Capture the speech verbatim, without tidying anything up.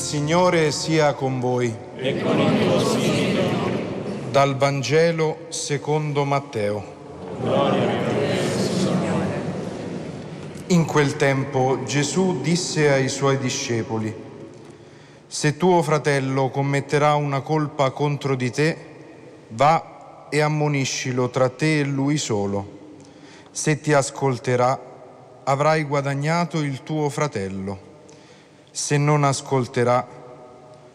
Signore sia con voi. E con il tuo spirito. Dal Vangelo secondo Matteo. Gloria a te, Signore. In quel tempo Gesù disse ai suoi discepoli: se tuo fratello commetterà una colpa contro di te, va e ammoniscilo tra te e lui solo. Se ti ascolterà, avrai guadagnato il tuo fratello. Se non ascolterà,